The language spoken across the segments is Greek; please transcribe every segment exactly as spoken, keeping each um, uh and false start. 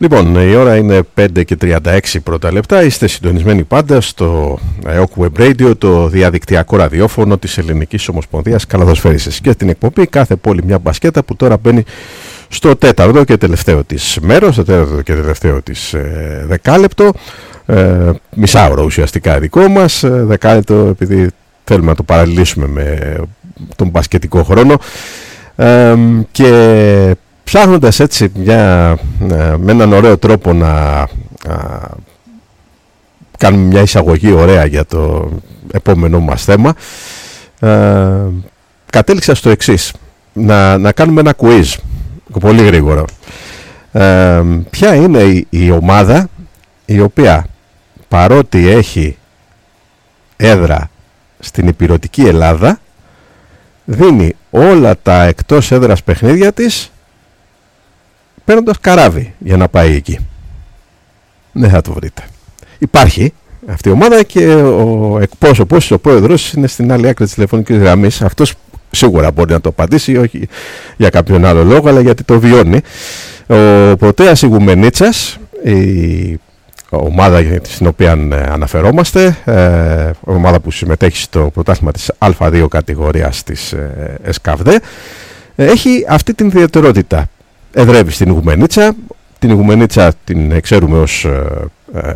Λοιπόν, η ώρα είναι πέντε και τριάντα έξι πρώτα λεπτά. Είστε συντονισμένοι πάντα στο έι ο κ Web Radio, το διαδικτυακό ραδιόφωνο της Ελληνικής Ομοσπονδίας Καλαθοσφαίρισης. Και στην εκπομπή κάθε πόλη μια μπασκέτα, που τώρα μπαίνει στο τέταρτο και τελευταίο της μέρος, στο τέταρτο και τελευταίο της ε, δεκάλεπτο. Ε, μισάωρο ουσιαστικά δικό μας, ε, δεκάλεπτο επειδή θέλουμε να το παραλληλήσουμε με τον μπασκετικό χρόνο. Ε, και ψάχνοντας έτσι μια, με έναν ωραίο τρόπο να α, κάνουμε μια εισαγωγή ωραία για το επόμενό μας θέμα, α, κατέληξα στο εξής, να, να κάνουμε ένα quiz πολύ γρήγορο. Α, ποια είναι η, η ομάδα η οποία, παρότι έχει έδρα στην ηπειρωτική Ελλάδα, δίνει όλα τα εκτός έδρας παιχνίδια της παίρνοντας καράβι για να πάει εκεί? Δεν θα το βρείτε. Υπάρχει αυτή η ομάδα και ο εκπρόσωπος, ο πρόεδρος, είναι στην άλλη άκρη της τηλεφωνικής γραμμής. Αυτός σίγουρα μπορεί να το απαντήσει, όχι για κάποιον άλλο λόγο, αλλά γιατί το βιώνει. Ο Πρωτέας Ιγουμενίτσας, η ομάδα στην οποία αναφερόμαστε, ε, ομάδα που συμμετέχει στο πρωτάθλημα της Α δύο κατηγορίας της ε, ΕΣΚΑΒΔΕ, έχει αυτή την ιδιαιτερότητα. Εδρεύει στην Ιγουμενίτσα. Την Ιγουμενίτσα την ξέρουμε ως ε, ε,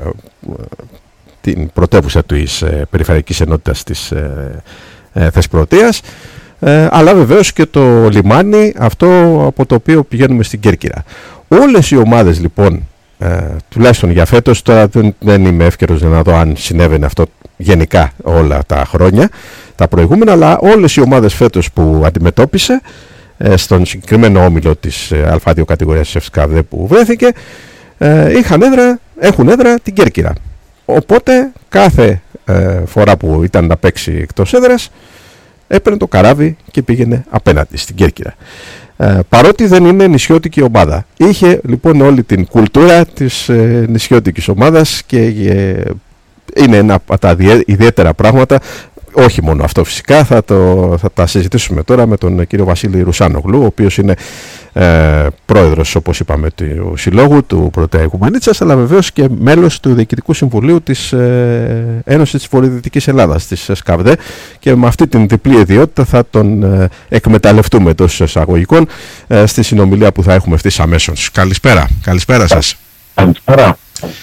την πρωτεύουσα της ε, Περιφερειακής Ενότητας της ε, ε, Θεσπρωτείας, ε, αλλά βεβαίως και το λιμάνι, αυτό από το οποίο πηγαίνουμε στην Κέρκυρα. Όλες οι ομάδες λοιπόν, ε, τουλάχιστον για φέτος, τώρα δεν, δεν είμαι εύκαιρος να δω αν συνέβαινε αυτό γενικά όλα τα χρόνια τα προηγούμενα, αλλά όλες οι ομάδες φέτος που αντιμετώπισε στον συγκεκριμένο όμιλο της Α δύο κατηγορίας της ΕΣΚΑΒΔΕ που βρέθηκε, είχαν έδρα, έχουν έδρα την Κέρκυρα. Οπότε κάθε ε, φορά που ήταν να παίξει εκτός έδρας, έπαιρνε το καράβι και πήγαινε απέναντι στην Κέρκυρα. Ε, παρότι δεν είναι νησιώτικη ομάδα, είχε λοιπόν όλη την κουλτούρα της ε, νησιώτικης ομάδας και ε, είναι ένα από τα ιδιαίτερα πράγματα. Όχι μόνο αυτό φυσικά, θα, το, θα τα συζητήσουμε τώρα με τον κύριο Βασίλη Ρουσάνογλου, ο οποίος είναι ε, πρόεδρος, όπως είπαμε, του συλλόγου του Πρωτέα Ιγουμενίτσας, αλλά βεβαίως και μέλος του Διοικητικού Συμβουλίου της ε, Ένωσης της Βορειοδυτικής Ελλάδας, της ΕΣΚΑΒΔΕ, και με αυτή την διπλή ιδιότητα θα τον ε, εκμεταλλευτούμε εντός εισαγωγικών ε, στη συνομιλία που θα έχουμε ευθύς αμέσως. Καλησπέρα, καλησπέρα σας. Καλησπέρα.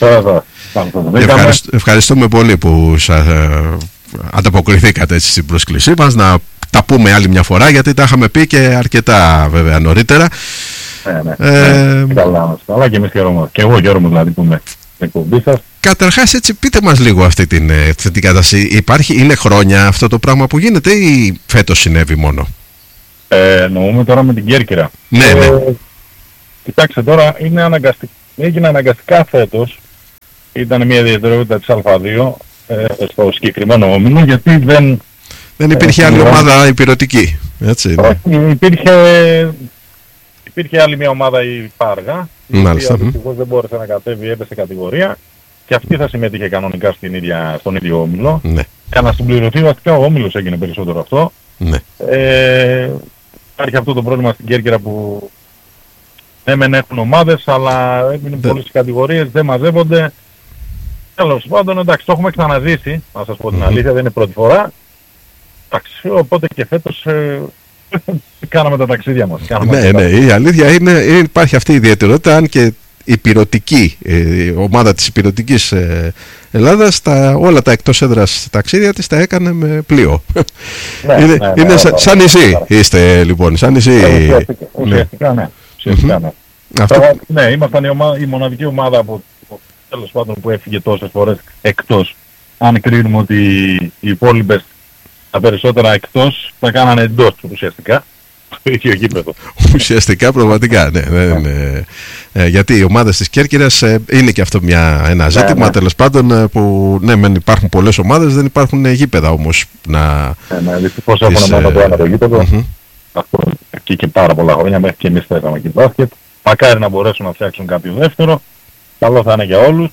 Ευχαριστ, ευχαριστούμε πολύ που σας... Ε, ανταποκριθήκατε έτσι στην πρόσκλησή μας να τα πούμε άλλη μια φορά, γιατί τα είχαμε πει και αρκετά βέβαια νωρίτερα. Ναι, ναι, ε, ναι. Καλά, καλά, και εμείς χαιρόμαστε. Και εγώ χαίρομαι δηλαδή που είμαι στην εκπομπή σας. Καταρχάς, έτσι, πείτε μας λίγο αυτή την, αυτή την κατάσταση. Υπάρχει, είναι χρόνια αυτό το πράγμα που γίνεται ή φέτος συνέβη μόνο? Ε, εννοούμε τώρα με την Κέρκυρα. Ναι, ε, ναι. Κοιτάξτε, τώρα είναι αναγκαστικ... έγινε αναγκαστικά φέτος. Ήταν μια ιδιαιτερότητα της Α δύο ε, στο συγκεκριμένο όμιλο, γιατί δεν... Δεν υπήρχε ε, άλλη ομάδα υπηρετική, έτσι? Όχι, υπήρχε, υπήρχε άλλη μια ομάδα, η Πάργα, η οποία δυστυχώς δεν μπόρεσε να κατέβει, έπεσε κατηγορία, και αυτή θα συμμετείχε κανονικά στην ίδια, στον ίδιο όμιλο. Ναι. Για να συμπληρωθεί βασικά ο όμιλος έγινε περισσότερο αυτό. Ναι. Ε, υπάρχει αυτό το πρόβλημα στην Κέρκυρα που δεν μεν έχουν ομάδες, αλλά έμειναν δεν... πολλές κατηγορίες, δεν μαζεύονται. Τέλος πάντων, εντάξει, το έχουμε ξαναζήσει, να σας πω την mm-hmm. αλήθεια, δεν είναι πρώτη φορά. Εντάξει, οπότε και φέτος ε, κάναμε τα ταξίδια μας. Ναι, ναι, η αλήθεια είναι, υπάρχει αυτή η ιδιαιτερότητα, αν και η πυρωτική η ομάδα της υπηρετικής ε, Ελλάδας, τα, όλα τα εκτός έδρας ταξίδια της τα έκανε με πλοίο. Ναι, είναι ναι, είναι ναι, σαν, ναι, σαν νησί είστε λοιπόν, σαν νησί. Ουσιαστικά, ουσιαστικά ναι. Ουσιαστικά, ναι. Mm-hmm. Αυτό... Τώρα, ναι, ήμασταν η, ομάδα, η μοναδική ομάδα από τέλος πάντων που έφυγε τόσες φορές εκτός. Αν κρίνουμε ότι οι υπόλοιπες τα περισσότερα εκτός τα κάνανε εντός ουσιαστικά. Το ίδιο γήπεδο. Ουσιαστικά, πραγματικά, ναι, ναι, ναι. Ε, γιατί οι ομάδες της Κέρκυρας ε, είναι και αυτό μια, ένα ζήτημα, ναι, ναι. τέλος πάντων, που ναι, μεν υπάρχουν πολλές ομάδες, δεν υπάρχουν γήπεδα όμως να... Ναι, ναι, δυστυχώς έχουν μόνο το ένα το γήπεδο. Mm-hmm. Αυτό εκεί και πάρα πολλά χρόνια, μέχρι και εμείς θέλαμε εκεί μπάσκετ. Μακάρι να μπορέσουν να φτιάξουν κάποιο δεύτερο. Καλό θα είναι για όλους.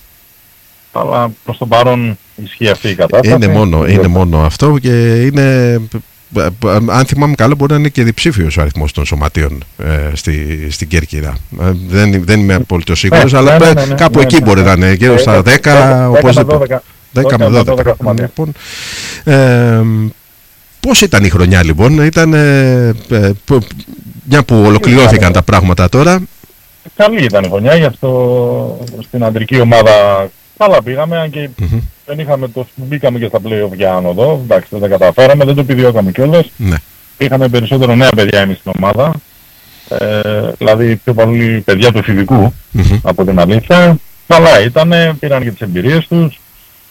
Αλλά προς το παρόν ισχύει αυτή η κατάσταση. Είναι μόνο, είναι μόνο αυτό, και είναι αν θυμάμαι καλά, μπορεί να είναι και διψήφιος ο αριθμός των σωματείων ε, στη, στην Κέρκυρα. Ε, δεν, δεν είμαι απολύτως σίγουρος, ναι, αλλά ναι, ναι, ναι, κάπου ναι, εκεί ναι, μπορεί ναι, να είναι, γύρω στα δέκα, οπωσδήποτε. δέκα με δώδεκα. Λοιπόν, ε, πώς ήταν η χρονιά λοιπόν? Ήταν ε, ε, μια που ολοκληρώθηκαν τα πράγματα τώρα. Καλή ήταν η χρονιά, γι' αυτό στην αντρική ομάδα καλά πήγαμε, αν και mm-hmm. δεν είχαμε το, μπήκαμε και στα play-off για άνοδο, εντάξει δεν τα καταφέραμε, δεν το επιδιώκαμε κιόλας. Ναι. Είχαμε περισσότερο νέα παιδιά εμείς στην ομάδα, ε, δηλαδή πιο πολύ παιδιά του εφηβικού mm-hmm. από την αλήθεια. Καλά ήτανε, πήραν και τις εμπειρίες τους.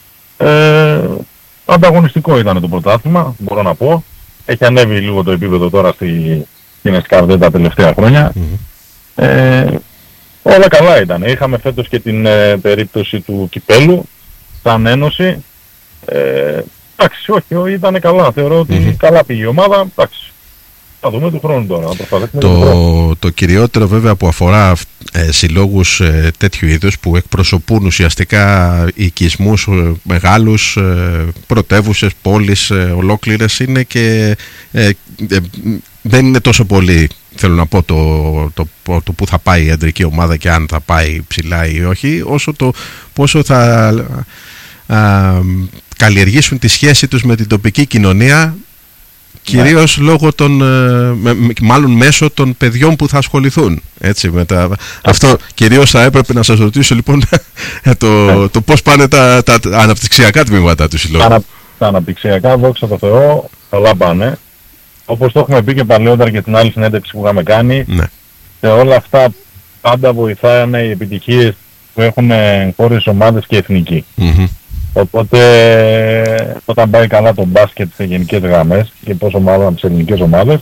Ε, ανταγωνιστικό ήταν το πρωτάθλημα, μπορώ να πω. Έχει ανέβει λίγο το επίπεδο τώρα στη, στην Εσκάρδε τα τελευταία χρόνια. Mm-hmm. Ε, όλα καλά ήταν. Είχαμε φέτος και την ε, περίπτωση του κυπέλου σαν ένωση. Ε, εντάξει, όχι, ήταν καλά. Θεωρώ ότι mm-hmm. καλά πήγε η ομάδα. Εντάξει. Θα δούμε του χρόνου τώρα. Το, το κυριότερο βέβαια που αφορά ε, συλλόγους ε, τέτοιου είδους που εκπροσωπούν ουσιαστικά οικισμούς ε, μεγάλους, ε, πρωτεύουσες, πόλεις ε, ολόκληρες είναι και ε, ε, δεν είναι τόσο πολύ, θέλω να πω, το, το, το, το που θα πάει η αντρική ομάδα και αν θα πάει ψηλά ή όχι, όσο το πόσο θα α, καλλιεργήσουν τη σχέση τους με την τοπική κοινωνία, κυρίως ναι. λόγω των, μάλλον μέσω των παιδιών που θα ασχοληθούν. Έτσι, με τα, αυτό κυρίως θα έπρεπε να σας ρωτήσω λοιπόν το, ναι. το πώς πάνε τα, τα, τα αναπτυξιακά τμήματα του συλλόγου. Ανα, τα αναπτυξιακά, δόξα τω Θεώ, καλά πάνε. Όπως το έχουμε πει και παλαιότερα και την άλλη συνέντευξη που είχαμε κάνει, ναι. σε όλα αυτά πάντα βοηθάνε οι επιτυχίες που έχουν χώρες ομάδες και εθνικοί. Mm-hmm. Οπότε όταν πάει καλά το μπάσκετ σε γενικές γραμμές και πόσο μάλλον από τις ελληνικές ομάδες,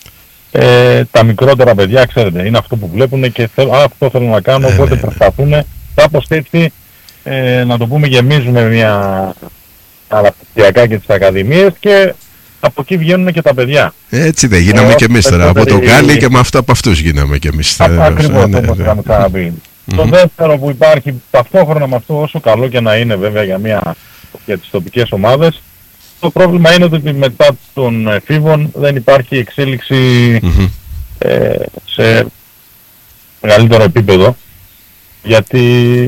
ε, τα μικρότερα παιδιά, ξέρετε, είναι αυτό που βλέπουν και θέλ, α, αυτό θέλουν να κάνουν, οπότε προσπαθούν κάπως έτσι, ε, να το πούμε, γεμίζουμε μια αναπτυξιακά και τις ακαδημίες και από εκεί βγαίνουν και τα παιδιά. Έτσι δεν γίναμε ε, και εμείς τώρα, από τον Γκάλι και με αυτά από αυτούς γίναμε και εμείς. Ακριβώς, όπως είχαμε ξαναπεί. Mm-hmm. Το δεύτερο που υπάρχει ταυτόχρονα με αυτό, όσο καλό και να είναι βέβαια για, μια, για τις τοπικές ομάδες, το πρόβλημα είναι ότι μετά των εφήβων δεν υπάρχει εξέλιξη mm-hmm. ε, σε μεγαλύτερο επίπεδο, γιατί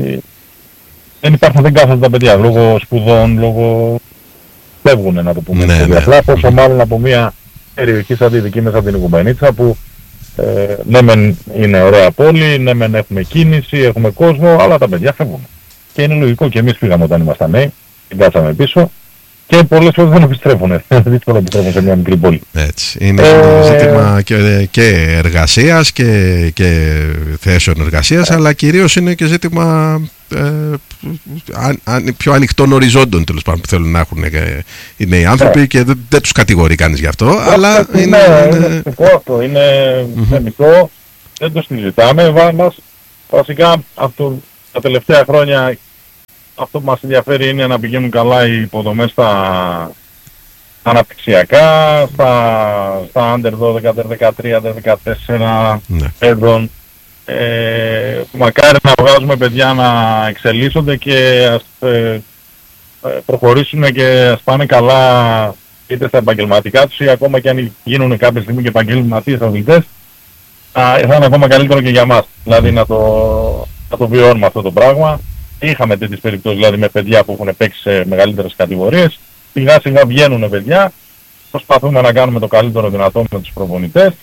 δεν υπάρχουν, δεν κάθονται τα παιδιά λόγω σπουδών, λόγω φεύγουν, να το πούμε. Ναι, ναι. Απλά πόσο mm-hmm. μάλλον από μια περιοχή σαν τη δική μέσα από την Οικουμπανίτσα που Ε, ναι μεν είναι ωραία πόλη, ναι μεν έχουμε κίνηση, έχουμε κόσμο, αλλά τα παιδιά φεύγουν. Και είναι λογικό, και εμείς πήγαμε όταν ήμασταν νέοι, την κάτσαμε πίσω και πολλές φορές δεν επιστρέφουν. Δύσκολο επιστρέφουν σε μια μικρή πόλη. Έτσι. Είναι ε... ζήτημα και, και εργασίας και, και θέσεων εργασίας, ε... αλλά κυρίως είναι και ζήτημα ε, αν, αν, πιο ανοιχτών οριζόντων, τέλος πάντων, που θέλουν να έχουν ε, οι νέοι άνθρωποι ε... και δεν, δεν τους κατηγορεί κανείς γι' αυτό, ε, αλλά ε, είναι... Είναι θετικό αυτό, είναι θεμητό, mm-hmm. δεν το συζητάμε. Μας, βασικά αυτό, τα τελευταία χρόνια αυτό που μας ενδιαφέρει είναι να πηγαίνουν καλά οι υποδομές στα αναπτυξιακά, στα, στα under δώδεκα, under δεκατρία, under δεκατέσσερα έδρων. Ε, μακάρι να βγάζουμε παιδιά να εξελίσσονται και ας ε, προχωρήσουν και ας πάνε καλά είτε στα επαγγελματικά τους ή ακόμα και αν γίνουν κάποια στιγμή και επαγγελματίες αθλητές, θα είναι ακόμα καλύτερο και για μας. Δηλαδή να το, να το βιώνουμε αυτό το πράγμα. Είχαμε τέτοιες περιπτώσεις δηλαδή με παιδιά που έχουν παίξει σε μεγαλύτερες κατηγορίες. Σιγά σιγά βγαίνουν παιδιά. Προσπαθούμε να κάνουμε το καλύτερο δυνατό με τους προπονητές.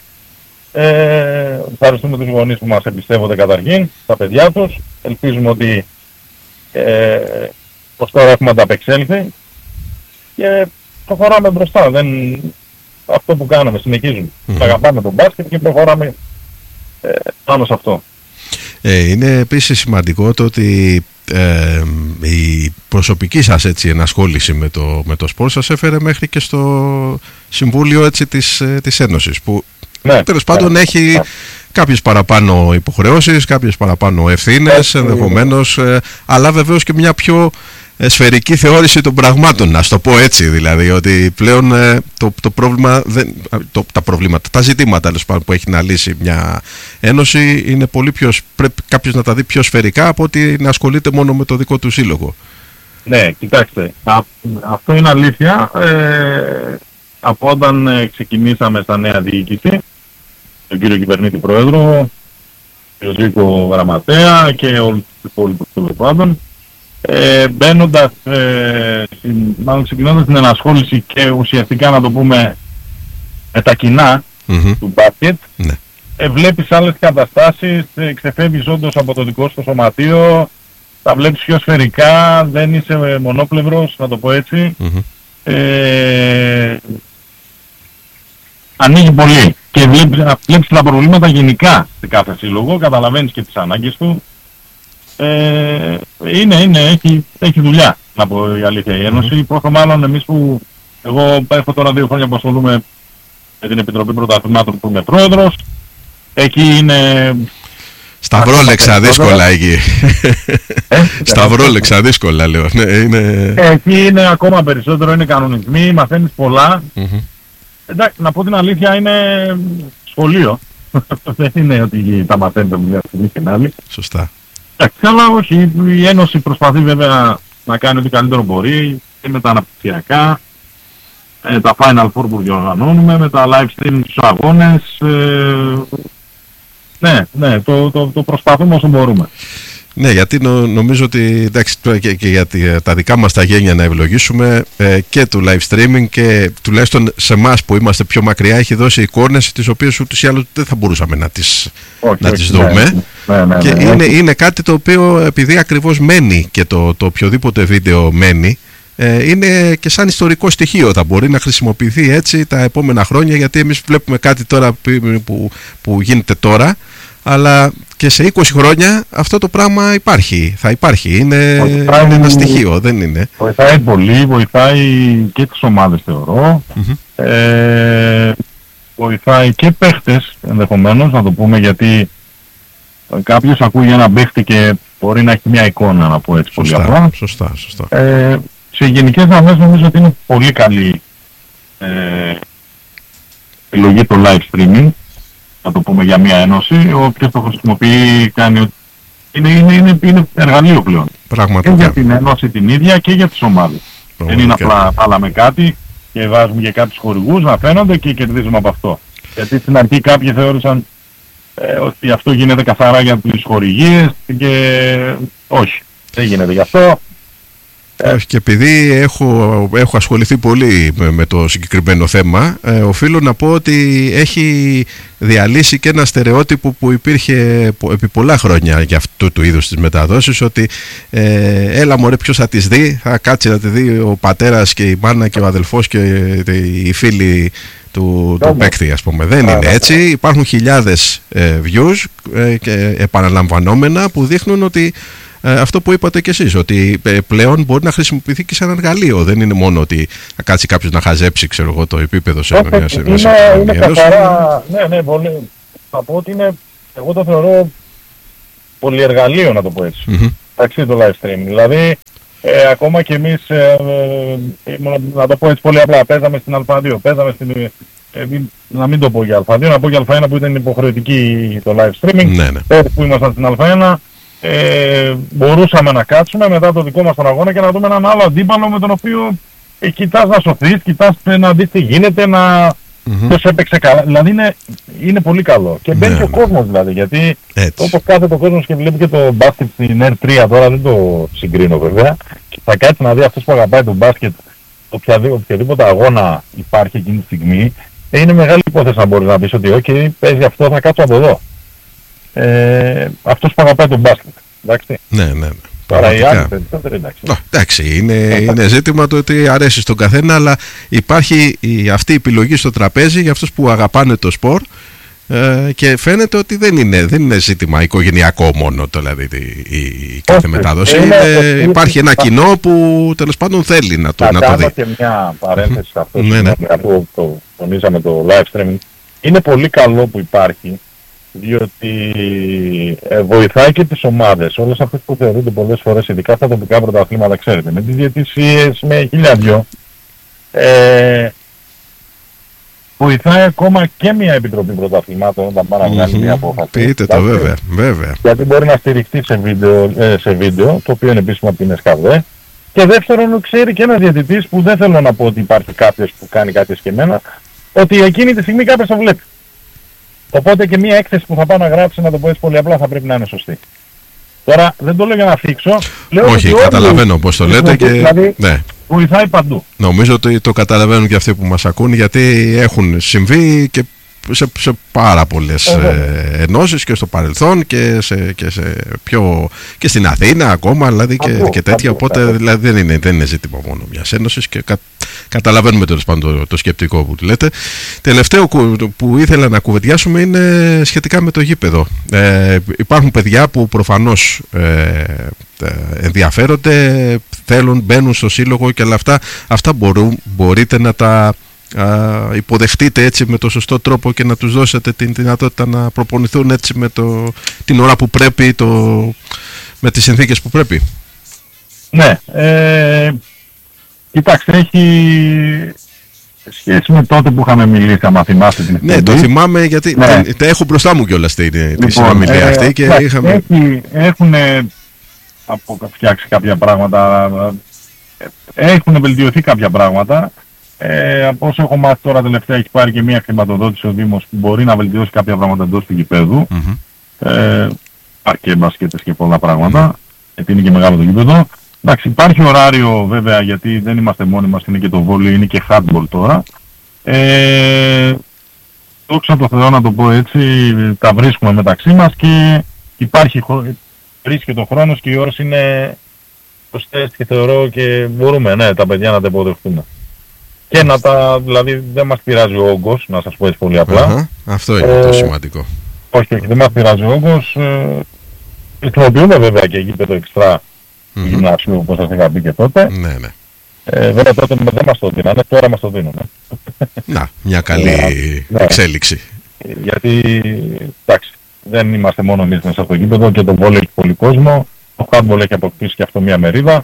Ε, ευχαριστούμε τους γονείς που μας εμπιστεύονται καταρχήν, τα παιδιά τους. Ελπίζουμε ότι ε, ως τώρα έχουμε ανταπεξέλθει και προχωράμε μπροστά. Δεν... Αυτό που κάναμε, συνεχίζουμε. Mm-hmm. Αγαπάμε τον μπάσκετ και προχωράμε ε, πάνω σε αυτό. Ε, είναι επίσης σημαντικό το ότι ε, η προσωπική σας έτσι, ενασχόληση με το, με το σπορ σας έφερε μέχρι και στο Συμβούλιο έτσι, της, της Ένωσης που ναι, τέλος πάντων ναι, έχει ναι. κάποιες παραπάνω υποχρεώσεις, κάποιες παραπάνω ευθύνες ναι, ενδεχομένως ναι. ε, αλλά βεβαίως και μια πιο σφαιρική θεώρηση των πραγμάτων, να το πω έτσι, δηλαδή ότι πλέον ε, το, το πρόβλημα δεν, το, τα προβλήματα, τα ζητήματα που έχει να λύσει μια ένωση είναι πολύ πιο, πρέπει κάποιος να τα δει πιο σφαιρικά από ότι να ασχολείται μόνο με το δικό του σύλλογο. Ναι, κοιτάξτε, α, αυτό είναι αλήθεια. Ε, από όταν ε, ξεκινήσαμε στα νέα διοίκηση, τον κύριο κυβερνήτη πρόεδρο, τον Ζήκο Γραμματέα και όλους τους υπόλοιπους των πάντων, ε, μπαίνοντας, ε, μάλλον ξεκινώντας την ενασχόληση και ουσιαστικά να το πούμε με τα κοινά mm-hmm. του μπάσκετ, ναι. ε, βλέπεις άλλες καταστάσεις, ε, ξεφεύγεις όντως από το δικό σου το σωματείο, τα βλέπεις πιο σφαιρικά, δεν είσαι μονόπλευρος, να το πω έτσι. Mm-hmm. Ε, ανοίγει πολύ και βλέπεις, βλέπεις τα προβλήματα γενικά σε κάθε σύλλογο, καταλαβαίνεις και τις ανάγκες του. Ε, είναι, είναι, έχει, έχει δουλειά, να πω η αλήθεια η Ένωση. Mm-hmm. Πόσο μάλλον εμείς που, εγώ έχω τώρα δύο χρόνια που ασχολούμαι με την Επιτροπή Πρωταθλημάτων που είμαι πρόεδρος. Εκεί είναι... Σταυρόλεξα δύσκολα εκεί. Ε, Σταυρόλεξα δύσκολα λέω. Ναι, είναι... Εκεί είναι ακόμα περισσότερο, είναι κανονισμοί, μαθαίνεις πολλά. Mm-hmm. Εντάξει, να πω την αλήθεια, είναι σχολείο. Δεν είναι ότι τα μαθαίνετε μια στιγμή και την άλλη. Σωστά. Εντάξει, αλλά όχι, η Ένωση προσπαθεί βέβαια να κάνει ό,τι καλύτερο μπορεί και με τα αναπτυξιακά, ε, τα Final Four που διοργανώνουμε, με τα live stream στους αγώνες. Ε, ναι, ναι, το, το, το προσπαθούμε όσο μπορούμε. Ναι, γιατί νο, νομίζω ότι εντάξει, και, και για τα δικά μας τα γένια να ευλογήσουμε ε, και του live streaming και τουλάχιστον σε εμάς που είμαστε πιο μακριά έχει δώσει εικόνες τις οποίες ούτως ή άλλως δεν θα μπορούσαμε να τις, όχι, να τις όχι, δούμε ναι, ναι, ναι, και ναι, ναι, είναι, ναι. είναι κάτι το οποίο επειδή ακριβώς μένει και το, το οποιοδήποτε βίντεο μένει ε, είναι και σαν ιστορικό στοιχείο, θα μπορεί να χρησιμοποιηθεί έτσι τα επόμενα χρόνια, γιατί εμείς βλέπουμε κάτι τώρα που, που γίνεται τώρα, αλλά και σε είκοσι χρόνια αυτό το πράγμα υπάρχει, θα υπάρχει, είναι, βοηθάει, είναι ένα στοιχείο, δεν είναι. Βοηθάει πολύ, βοηθάει και τις ομάδες θεωρώ, mm-hmm. ε, βοηθάει και παίχτες ενδεχομένως, να το πούμε, γιατί κάποιος ακούει για ένα παίχτη και μπορεί να έχει μια εικόνα, να πω έτσι πολύ απλά. Σωστά, σωστά. Ε, σε γενικές γραμμές νομίζω ότι είναι πολύ καλή ε, επιλογή το live streaming, να το πούμε για μια ένωση. Όποιος το χρησιμοποιεί κάνει ότι είναι, είναι, είναι, είναι εργαλείο πλέον. Πραγματικά. Και για την ένωση την ίδια και για τις ομάδες. Δεν είναι απλά βάλαμε κάτι και βάζουμε για κάποιους χορηγούς να φαίνονται και κερδίζουμε από αυτό. Γιατί στην αρχή κάποιοι θεώρησαν ε, ότι αυτό γίνεται καθαρά για τις χορηγίες και όχι, δεν γίνεται γι' αυτό. Όχι, και επειδή έχω, έχω ασχοληθεί πολύ με, με το συγκεκριμένο θέμα, ε, οφείλω να πω ότι έχει διαλύσει και ένα στερεότυπο που υπήρχε επί πολλά χρόνια για αυτού του είδους τις μεταδόσεις, ότι ε, έλα μωρέ ποιος θα τις δει, θα κάτσει να τη δει ο πατέρας και η μάνα και ο αδελφός και οι φίλοι του, του παίκτη, ας πούμε. Δεν είναι έτσι, υπάρχουν χιλιάδες ε, views ε, και επαναλαμβανόμενα που δείχνουν ότι Ε, αυτό που είπατε κι εσείς, ότι ε, πλέον μπορεί να χρησιμοποιηθεί και σαν εργαλείο. Δεν είναι μόνο ότι θα κάτσει κάποιος να χαζέψει, ξέρω εγώ, το επίπεδο σε μια είναι, είναι καθαρά, ναι, ναι, πολύ. Θα πω ότι είναι, εγώ το θεωρώ πολυεργαλείο, να το πω έτσι. Mm-hmm. Εντάξει, το live stream. Δηλαδή, ε, ακόμα και εμείς, ε, ε, να το πω έτσι πολύ απλά, παίζαμε στην Α δύο, παίζαμε στην... Ε, να μην το πω για Α δύο, να πω για Α ένα που ήταν υποχρεωτική το live streaming. Ναι, ναι. Πέρυσι που ήμασταν στην Α ένα, Ε, μπορούσαμε να κάτσουμε μετά το δικό μας τον αγώνα και να δούμε έναν άλλο αντίπαλο με τον οποίο ε, κοιτάς να σωθείς, κοιτάς να δεις τι γίνεται, να mm-hmm. ποιος έπαιξε καλά. Δηλαδή είναι, είναι πολύ καλό. Και μπαίνει ναι, και ο ναι. κόσμος δηλαδή, γιατί έτσι. Όπως κάθεται ο κόσμος και βλέπει και το μπάσκετ στην Ερ τρία, τώρα δεν το συγκρίνω βέβαια, και θα κάτσει να δει αυτός που αγαπάει το μπάσκετ, οποιαδήποτε, οποιαδήποτε αγώνα υπάρχει εκείνη τη στιγμή, ε, είναι μεγάλη υπόθεση να μπορείς να πεις ότι ok, παίζει αυτό, θα κάτσω από εδώ. Ε, αυτός που αγαπάει τον μπάσκετ, εντάξει. Ναι, ναι, ναι. Τώρα οι άλλοι περισσότεροι, εντάξει. No, εντάξει, είναι, είναι ζήτημα το ότι αρέσει στον καθένα, αλλά υπάρχει η, αυτή η επιλογή στο τραπέζι για αυτούς που αγαπάνε το σπορ ε, και φαίνεται ότι δεν είναι, δεν είναι ζήτημα οικογενειακό μόνο, δηλαδή η, η, η κάθε όχι, μετάδοση. Είναι, είναι, υπάρχει ένα κοινό που τέλος πάντων θέλει να το, να το δει. Και μια παρένθεση σε αυτό ναι, ναι. που το τονίζαμε το live streaming. Είναι πολύ καλό που υπάρχει, διότι ε, βοηθάει και τις ομάδες, όλες αυτές που θεωρούνται πολλές φορές, ειδικά στα τοπικά πρωταθλήματα, ξέρετε, με τις διαιτησίες, με χίλια δυο, ε, βοηθάει ακόμα και μια επιτροπή πρωταθλημάτων όταν πάει να βγάλει μια απόφαση. Πείτε το βέβαια, βέβαια. Γιατί μπορεί να στηριχτεί σε βίντεο, ε, σε βίντεο, το οποίο είναι επίσημα από την ΕΣΚΑΒΕ, Και δεύτερον, ξέρει και ένας διαιτητής, που δεν θέλω να πω ότι υπάρχει κάποιος που κάνει κάτι εσκεμμένα, ότι εκείνη τη στιγμή κάποιος το βλέπει. Οπότε και μια έκθεση που θα πάω να γράψει, να το πω έτσι πολύ απλά, θα πρέπει να είναι σωστή. Τώρα δεν το λέω για να θίξω. Όχι, καταλαβαίνω πώς το λέτε και δηλαδή, ναι. Βοηθάει παντού. Νομίζω ότι το καταλαβαίνουν και αυτοί που μας ακούν, γιατί έχουν συμβεί και σε, σε πάρα πολλές ε, ενώσεις και στο παρελθόν και, σε, και, σε πιο, και στην Αθήνα ακόμα δηλαδή, και, παντού, και τέτοια. Παντού, οπότε δηλαδή, δεν, είναι, δεν είναι ζήτημα μόνο μιας ένωσης και κα, καταλαβαίνουμε τέλος πάντων το, το σκεπτικό που λέτε. Τελευταίο που ήθελα να κουβεντιάσουμε είναι σχετικά με το γήπεδο. Ε, υπάρχουν παιδιά που προφανώς ε, ενδιαφέρονται, θέλουν, μπαίνουν στο σύλλογο και όλα αυτά. Αυτά μπορούν, μπορείτε να τα α, υποδεχτείτε έτσι με το σωστό τρόπο και να τους δώσετε την δυνατότητα να προπονηθούν έτσι με το, την ώρα που πρέπει, το, με τις συνθήκες που πρέπει. Ναι, ε, κοιτάξτε, έχει σχέση με τότε που είχαμε μιλήσει, άμα θυμάστε την εκπομπή. Ναι, το θυμάμαι γιατί ναι. τα έχω μπροστά μου κιόλας τη λοιπόν, συνομιλία ε, αυτή και ε, είχαμε... Έχει, έχουν φτιάξει κάποια πράγματα, έχουν βελτιωθεί κάποια πράγματα. Ε, από όσο έχω μάθει τώρα τελευταία, έχει πάρει και μια χρηματοδότηση ο Δήμος που μπορεί να βελτιώσει κάποια πράγματα εντός του γηπέδου. Mm-hmm. Ε, και μπασκέτες και πολλά πράγματα, mm-hmm. γιατί είναι και μεγάλο το γήπεδο. Εντάξει, υπάρχει ωράριο βέβαια, γιατί δεν είμαστε μόνοι μας, είναι και το βόλεϊ, είναι και handball τώρα. Ε, δόξα τω Θεώ, να το πω έτσι, τα βρίσκουμε μεταξύ μας και υπάρχει, βρίσκεται ο χρόνος και οι ώρες είναι σωστές και θεωρώ και μπορούμε, ναι, τα παιδιά να τα υποδεχτούμε. Και να τα, δηλαδή δεν μας πειράζει ο όγκος, να σας πω έτσι πολύ απλά. Uh-huh. Αυτό είναι ε, το σημαντικό. Όχι, όχι, δεν μας πειράζει ο όγκος. Ε, χρησιμοποιούμε βέβαια και γήπεδο εξτρά mm-hmm. γυμνάσιο, όπως σας είχα πει και τότε. Ναι, ναι. Ε, βέβαια τότε δεν μας το δίνανε, τώρα μας το δίνουν. Να, μια καλή ναι. εξέλιξη. Γιατί, εντάξει, δεν είμαστε μόνο εμείς μέσα στο γήπεδο και το βόλεϊ έχει πολύ κόσμο. Το handball έχει αποκτήσει και αυτό μια μερίδα.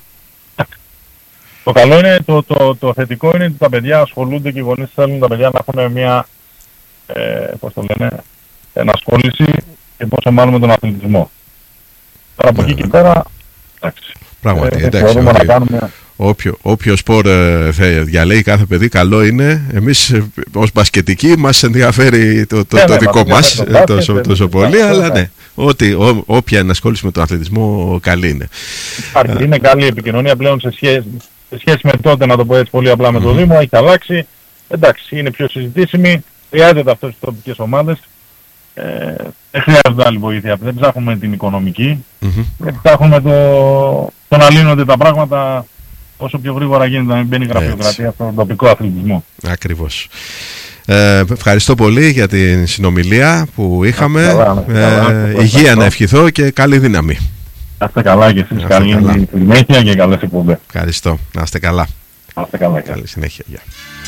Το καλό είναι, το, το, το θετικό είναι ότι τα παιδιά ασχολούνται και οι γονείς θέλουν τα παιδιά να έχουν μια, ε, πώς το λένε, ενασχόληση και πόσο μάλλον με τον αθλητισμό. Τώρα από ναι, εκεί ναι. και πέρα, εντάξει. Πράγματι, ε, εντάξει. Μπορούμε να κάνουμε... Όποιο, όποιο σπορ ε, θα διαλέγει κάθε παιδί, καλό είναι. Εμείς ε, ως μπασκετικοί μας ενδιαφέρει το, το, ναι, το ναι, δικό μας το τόσο, τόσο, τόσο πολύ, αλλά ναι, ότι, ό, όποια ενασχόληση με τον αθλητισμό καλή είναι. Υπάρχει, είναι καλή επικοινωνία πλέον σε σχέση, σε σχέση με τότε, να το πω έτσι πολύ απλά, με το mm-hmm. Δήμο, έχει αλλάξει. Εντάξει, είναι πιο συζητήσιμη, χρειάζεται αυτό στις τοπικές ομάδες. Ε, δεν χρειάζεται άλλη βοήθεια, δεν ψάχνουμε την οικονομική, mm-hmm. δεν ψάχνουμε το, το να λύνονται τα πράγματα όσο πιο γρήγορα γίνεται, να μην μπαίνει γραφειοκρατία στον τοπικό αθλητισμό. Ακριβώς. Ε, ευχαριστώ πολύ για την συνομιλία που είχαμε. Καλά, ε, καλά, υγεία να ευχηθώ και καλή δύναμη. Να είστε καλά και εσείς, καλή συνέχεια και καλές εκπομπές. Ευχαριστώ. Να είστε καλά. Να είστε καλά. Καλή συνέχεια. Γεια.